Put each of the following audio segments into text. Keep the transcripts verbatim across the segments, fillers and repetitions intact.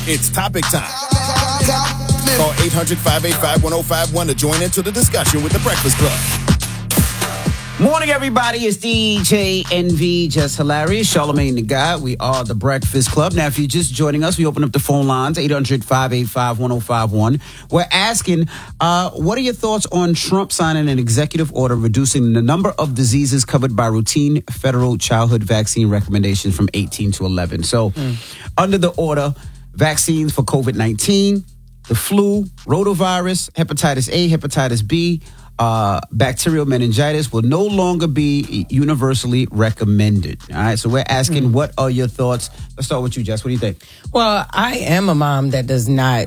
It's topic time. Call eight hundred, five eight five, one oh five one to join into the discussion with The Breakfast Club. Morning, everybody. It's D J N V, just hilarious. Charlamagne the God. We are The Breakfast Club. Now, if you're just joining us, we open up the phone lines, eight hundred, five eight five, one oh five one. We're asking, uh, what are your thoughts on Trump signing an executive order reducing the number of diseases covered by routine federal childhood vaccine recommendations from eighteen to eleven? So, mm. under the order, vaccines for covid nineteen, the flu, rotavirus, hepatitis A, hepatitis B, Uh, bacterial meningitis will no longer be universally recommended. All right, so we're asking, mm. what are your thoughts? Let's start with you, Jess. What do you think? Well, I am a mom that does not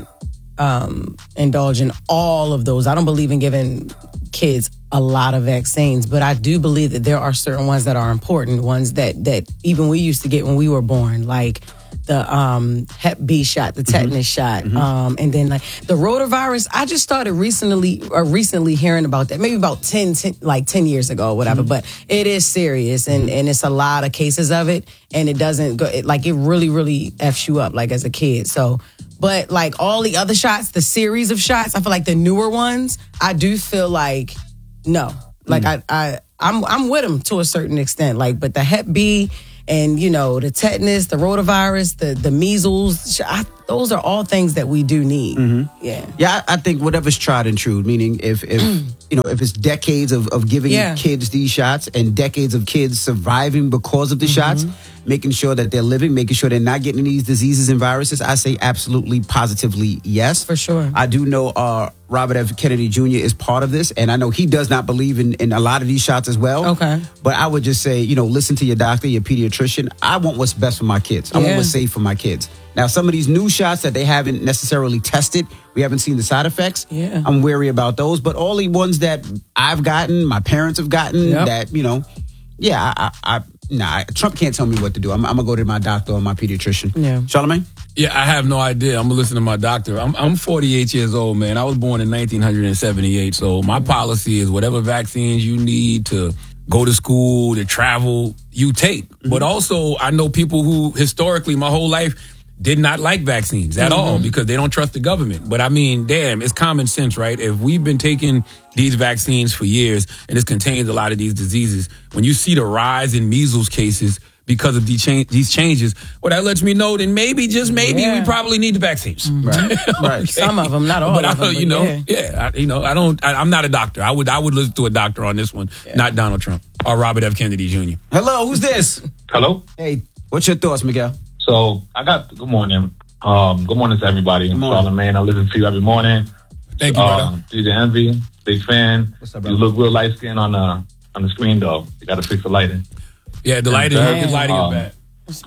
um, indulge in all of those. I don't believe in giving kids a lot of vaccines, but I do believe that there are certain ones that are important, ones that, that even we used to get when we were born, like the um, Hep B shot, the tetanus mm-hmm. shot, mm-hmm. Um, and then like the rotavirus. I just started recently, or recently hearing about that, maybe about ten, ten like ten years ago, or whatever. Mm-hmm. But it is serious, and, and it's a lot of cases of it, and it doesn't go it, like it really, really f's you up, like as a kid. So, but like all the other shots, the series of shots, I feel like the newer ones, I do feel like no, like mm-hmm. I, I, I'm, I'm with them to a certain extent, like, but the Hep B. And, you know, the tetanus, the rotavirus, the, the measles, I, those are all things that we do need. Mm-hmm. Yeah. Yeah, I, I think whatever's tried and true, meaning if, if you know, if it's decades of, of giving yeah. kids these shots and decades of kids surviving because of the mm-hmm. shots, making sure that they're living, making sure they're not getting these diseases and viruses, I say absolutely, positively yes. For sure. I do know uh, Robert F. Kennedy Junior is part of this, and I know he does not believe in, in a lot of these shots as well. Okay. But I would just say, you know, listen to your doctor, your pediatrician. I want what's best for my kids. I yeah. want what's safe for my kids. Now, some of these new shots that they haven't necessarily tested, we haven't seen the side effects. Yeah. I'm wary about those. But all the ones that I've gotten, my parents have gotten, yep. that, you know, yeah, I, I, I Nah, Trump can't tell me what to do. I'm, I'm going to go to my doctor or my pediatrician. Yeah. Charlamagne? Yeah, I have no idea. I'm going to listen to my doctor. I'm, I'm forty-eight years old, man. I was born in nineteen seventy-eight. So my policy is whatever vaccines you need to go to school, to travel, you take. Mm-hmm. But also, I know people who historically, my whole life, did not like vaccines at mm-hmm. all because they don't trust the government. But I mean, damn, it's common sense, right? If we've been taking these vaccines for years and this contains a lot of these diseases, when you see the rise in measles cases because of these, cha- these changes, well, that lets me know that maybe, just maybe, yeah. we probably need the vaccines. Mm-hmm. Right. okay. Right. Some of them, not all but of them. I, you but know, yeah, yeah I, you know, I don't. I, I'm not a doctor. I would, I would listen to a doctor on this one, yeah. not Donald Trump or Robert F. Kennedy Junior Hello, who's this? Hello. Hey, what's your thoughts, Miguel? So I got. Good morning. Um, good morning to everybody. Charlamagne, I listen to you every morning. Thank you, um, brother. D J Envy, big fan. What's up, you look real light skinned on the on the screen though. You got to fix the lighting. Yeah, the lighting, the lighting um, is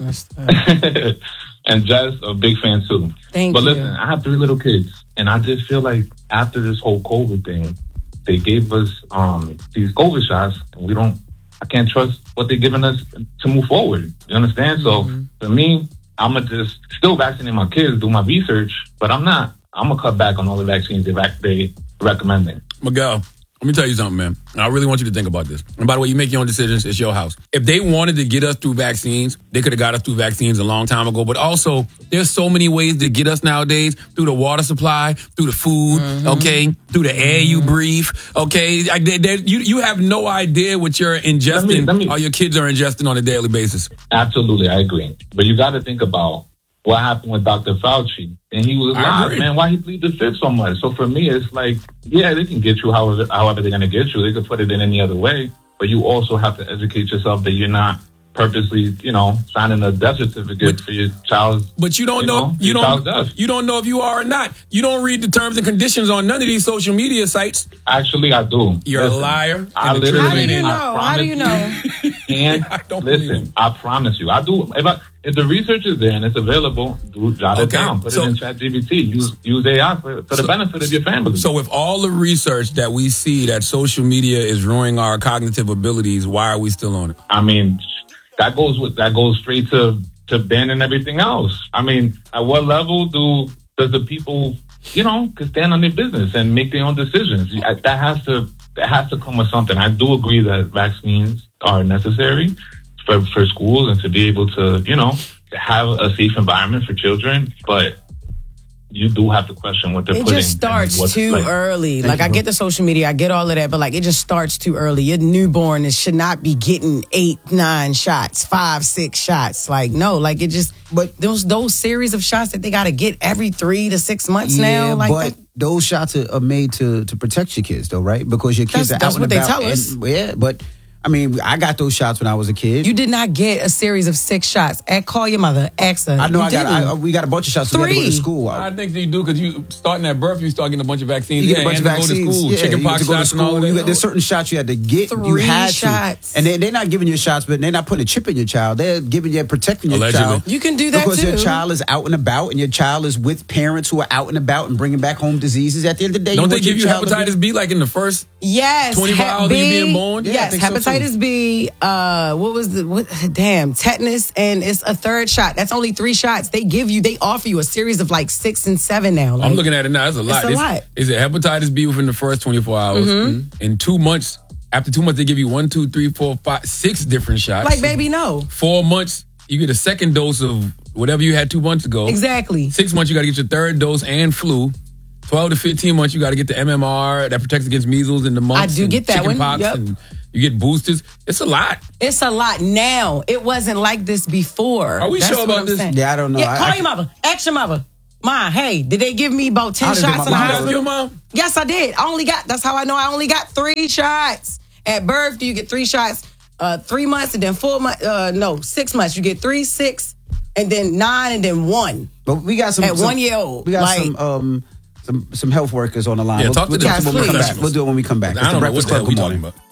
bad. And Jess, a big fan too. Thank but you. listen, I have three little kids, and I just feel like after this whole COVID thing, they gave us um, these COVID shots, and we don't. I can't trust what they're giving us to move forward. You understand? Mm-hmm. So for me, I'm going to just still vaccinate my kids, do my research, but I'm not. I'm going to cut back on all the vaccines they, vac- they recommending. Miguel, let me tell you something, man. I really want you to think about this. And by the way, you make your own decisions. It's your house. If they wanted to get us through vaccines, they could have got us through vaccines a long time ago. But also, there's so many ways to get us nowadays through the water supply, through the food, mm-hmm. okay, through the air you breathe, okay. I, they, they, you you have no idea what you're ingesting, let me, let me, or your kids are ingesting on a daily basis. Absolutely, I agree. But you got to think about what happened with Doctor Fauci. And he was live, man. Why he plead the fifth so much? So for me, it's like, yeah, they can get you however, however they're going to get you. They could put it in any other way. But you also have to educate yourself that you're not purposely, you know, signing a death certificate but, for your child. But you don't you know, know you don't, you don't know if you are or not. You don't read the terms and conditions on none of these social media sites. Actually, I do. You're listen, a liar. I literally, How do you know? How do you know? And I don't listen, I promise you, I do. If I, if the research is there and it's available, do jot it okay. down. Put so, it in ChatGPT. Use use A I for, for the so, benefit of your family. So with all the research that we see that social media is ruining our cognitive abilities, why are we still on it? I mean, that goes with that goes straight to, to banning everything else. I mean, at what level do does the people, you know, can stand on their business and make their own decisions? That has to that has to come with something. I do agree that vaccines are necessary for, for schools and to be able to, you know, have a safe environment for children. But you do have to question what they're It putting. just starts and what's, too like, early. Thank Like you, I bro. get the social media, I get all of that, but like it just starts too early. Your newborn is, should not be getting eight, nine shots, five, six shots. Like no, like it just. But those those series of shots that they got to get every three to six months Yeah, now. Like but that- those shots are, are made to to protect your kids, though, right? Because your kids That's- are that's out what and they about. tell us. and- yeah, but I mean, I got those shots when I was a kid. you did not get a series of six shots. At call your mother, ask her. I know You I got. didn't. I, we got a bunch of shots. We had to go to Three. school. I think you do because you starting at birth, you start getting a bunch of vaccines. You get yeah, a bunch and of to vaccines. Go to school, yeah, chicken you pox get to go to shots and all school. of You that. got, there's certain shots you had to get. you Three had shots. to, and they, they're not giving you shots, but they're not putting a chip in your child. They're giving you protecting your Allegedly. child. You can do that because too. your child is out and about, and your child is with parents who are out and about and bringing back home diseases. At the end of the day, Don't you they want your give you child to be- hepatitis B like in the first? Yes, twenty-four Hep hours of you B, being born? Yeah, I Yes, think so, too. hepatitis B. Uh, what was the what? Damn, tetanus, and it's a third shot. That's only three shots. They give you, they offer you a series of like six and seven now. Like, I'm looking at it now. It's a lot. a lot. Is it hepatitis B within the first twenty-four hours? Mm-hmm. In two months, after two months, they give you one, two, three, four, five, six different shots. like baby, no, Four months, you get a second dose of whatever you had two months ago. exactly. Six months, you got to get your third dose and flu. twelve to fifteen months, you got to get the M M R that protects against measles in the mumps. I do and get that one, chickenpox, yep. and you get boosters. It's a lot. It's a lot now. It wasn't like this before. Are we That's sure what about I'm this? saying. Yeah, I don't know. Yeah, I- call I your can- mother. Ask your mother. Ma, hey, did they give me about ten I didn't shots do in my the mom. hospital? Your mom? Yes, I did. I only got, that's how I know I only got three shots. At birth, you get three shots, uh, three months, and then four months, uh, no, six months. You get three, six, and then nine, and then one. But we got some At some- one year old, We got like- some um some some health workers on the line. Yeah, we'll, talk to we'll them. talk to them when we come Please. back. We'll do it when we come back. I It's the don't know what Breakfast the hell Club. we Good talking morning. about.